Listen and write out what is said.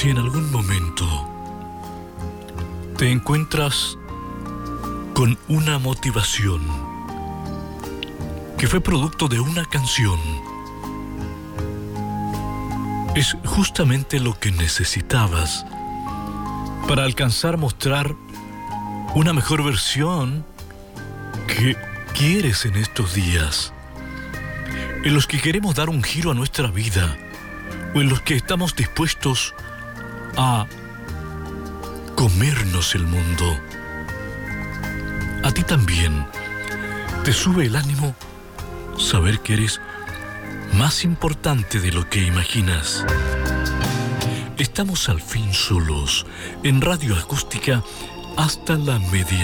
Si en algún momento te encuentras con una motivación que fue producto de una canción, es justamente lo que necesitabas para alcanzar a mostrar una mejor versión que quieres en estos días, en los que queremos dar un giro a nuestra vida, o en los que estamos dispuestos a comernos el mundo. A ti también te sube el ánimo saber que eres más importante de lo que imaginas. Estamos al fin solos en Radio Acústica hasta la media.